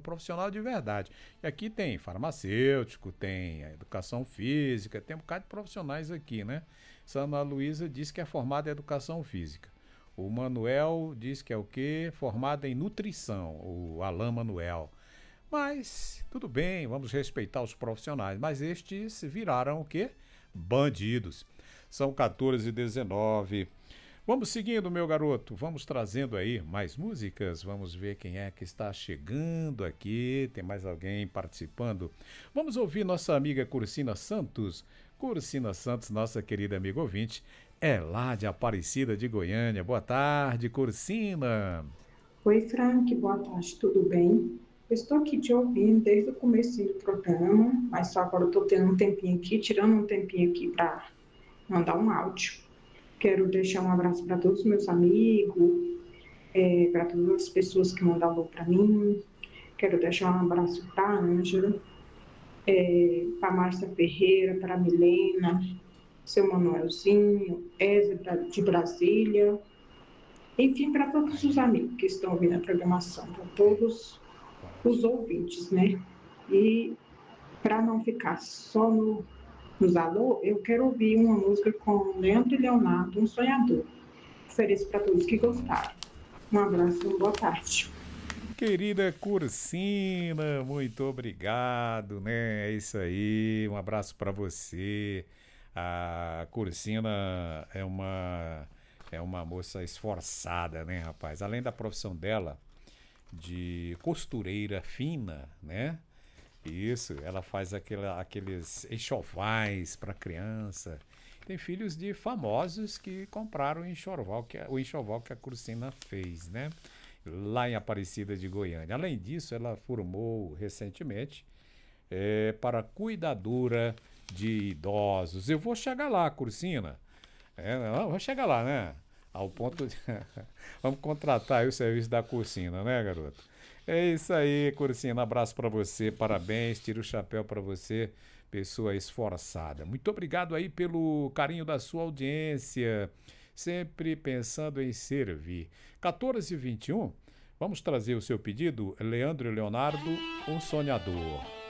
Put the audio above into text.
profissional de verdade. E aqui tem farmacêutico, tem educação física, tem um bocado de profissionais aqui, né? Ana Luísa diz que é formada em educação física. O Manuel diz que é o quê? Formada em nutrição, o Alain Manuel. Mas, tudo bem, vamos respeitar os profissionais. Mas estes viraram o quê? Bandidos. São 14h19. Vamos seguindo, meu garoto. Vamos trazendo aí mais músicas. Vamos ver quem é que está chegando aqui. Tem mais alguém participando. Vamos ouvir nossa amiga Cursina Santos. Cursina Santos, nossa querida amiga ouvinte, é lá de Aparecida de Goiânia. Boa tarde, Cursina. Oi, Frank, boa tarde, tudo bem? Eu estou aqui te ouvindo desde o começo do programa, mas só agora eu estou tendo um tempinho aqui, tirando um tempinho aqui para mandar um áudio. Quero deixar um abraço para todos os meus amigos, para todas as pessoas que mandam alô para mim. Quero deixar um abraço para a Ângela, para a Márcia Ferreira, para a Milena, seu Manuelzinho, Ezra de Brasília, enfim, para todos os amigos que estão ouvindo a programação, para todos os ouvintes, né? E para não ficar só nos alô, eu quero ouvir uma música com Leandro e Leonardo, Um Sonhador. Ofereço para todos que gostaram. Um abraço, uma boa tarde. Querida Cursina, muito obrigado, né? É isso aí, um abraço para você. A Cursina é uma moça esforçada, né, rapaz? Além da profissão dela de costureira fina, né? Isso, ela faz aqueles enxovais para criança. Tem filhos de famosos que compraram o enxoval que a Cursina fez, né? Lá em Aparecida de Goiânia. Além disso, ela formou recentemente para cuidadora de idosos. Eu vou chegar lá, Cursina. Vou chegar lá, né? Ao ponto de... Vamos contratar aí o serviço da Cursina, né, garoto? É isso aí, Cursina. Abraço para você, parabéns. Tiro o chapéu para você, pessoa esforçada. Muito obrigado aí pelo carinho da sua audiência. Sempre pensando em servir. 14h21, vamos trazer o seu pedido, Leandro e Leonardo, Um Sonhador.